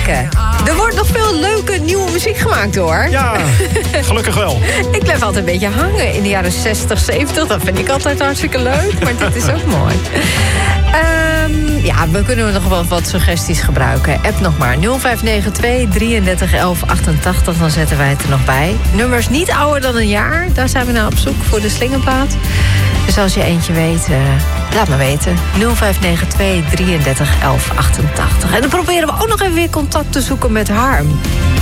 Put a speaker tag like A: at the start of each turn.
A: ontdekken. Er wordt nog veel leuke nieuwe muziek gemaakt, hoor.
B: Ja, gelukkig wel.
A: Ik blijf altijd een beetje hangen in de jaren 60, 70. Dat vind ik altijd hartstikke leuk, maar dit is ook mooi. Ja, we kunnen nog wel wat suggesties gebruiken. App nog maar 0592 33 11 88, dan zetten wij het er nog bij. Nummers niet ouder dan een jaar, daar zijn we naar op zoek voor de slingerplaat. Dus als je eentje weet, laat me weten. 0592 33 11 88. En dan proberen we ook nog even weer contact te zoeken met Harm.